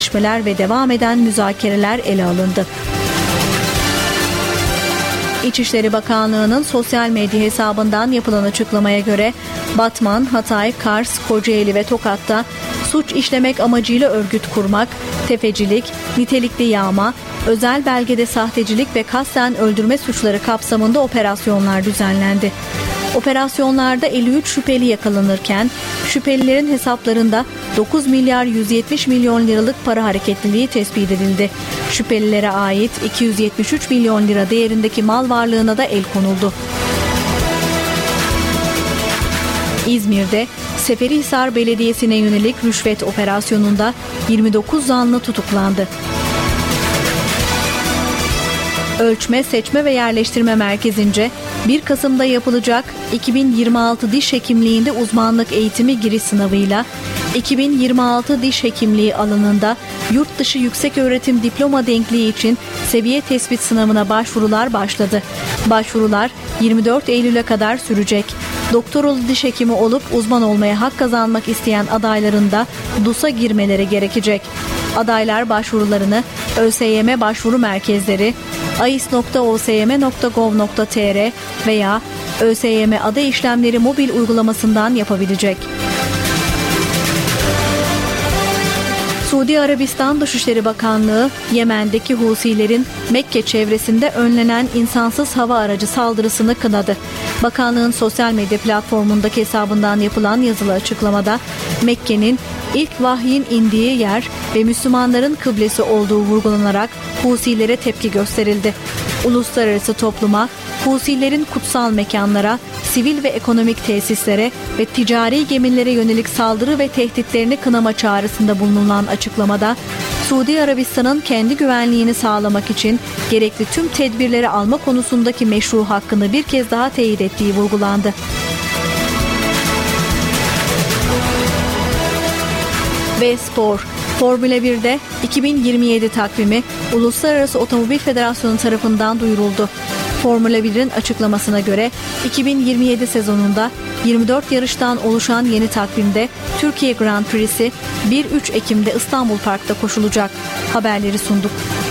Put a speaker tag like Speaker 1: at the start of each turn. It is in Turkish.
Speaker 1: gelişmeler ve devam eden müzakereler ele alındı. İçişleri Bakanlığı'nın sosyal medya hesabından yapılan açıklamaya göre Batman, Hatay, Kars, Kocaeli ve Tokat'ta suç işlemek amacıyla örgüt kurmak, tefecilik, nitelikli yağma, özel belgede sahtecilik ve kasten öldürme suçları kapsamında operasyonlar düzenlendi. Operasyonlarda 53 şüpheli yakalanırken şüphelilerin hesaplarında 9 milyar 170 milyon liralık para hareketliliği tespit edildi. Şüphelilere ait 273 milyon lira değerindeki mal varlığına da el konuldu. İzmir'de Seferihisar Belediyesi'ne yönelik rüşvet operasyonunda 29 zanlı tutuklandı. Ölçme, Seçme ve Yerleştirme Merkezi'nce 1 Kasım'da yapılacak 2026 diş hekimliğinde uzmanlık eğitimi giriş sınavıyla 2026 diş hekimliği alanında yurt dışı yükseköğretim diploma denkliği için seviye tespit sınavına başvurular başladı. Başvurular 24 Eylül'e kadar sürecek. Doktoralı diş hekimi olup uzman olmaya hak kazanmak isteyen adayların da DUS'a girmeleri gerekecek. Adaylar başvurularını ÖSYM başvuru merkezleri, ais.osym.gov.tr veya ÖSYM Ada İşlemleri mobil uygulamasından yapabilecek. Suudi Arabistan Dışişleri Bakanlığı, Yemen'deki Husilerin Mekke çevresinde önlenen insansız hava aracı saldırısını kınadı. Bakanlığın sosyal medya platformundaki hesabından yapılan yazılı açıklamada, Mekke'nin ilk vahyin indiği yer ve Müslümanların kıblesi olduğu vurgulanarak Husilere tepki gösterildi. Uluslararası topluma, Husilerin kutsal mekanlara, sivil ve ekonomik tesislere ve ticari gemilere yönelik saldırı ve tehditlerini kınama çağrısında bulunan açıklamada, Suudi Arabistan'ın kendi güvenliğini sağlamak için gerekli tüm tedbirleri alma konusundaki meşru hakkını bir kez daha teyit ettiği vurgulandı. Ve spor. Formula 1'de 2027 takvimi Uluslararası Otomobil Federasyonu tarafından duyuruldu. Formula 1'in açıklamasına göre 2027 sezonunda 24 yarıştan oluşan yeni takvimde Türkiye Grand Prix'si 1-3 Ekim'de İstanbul Park'ta koşulacak. Haberleri sunduk.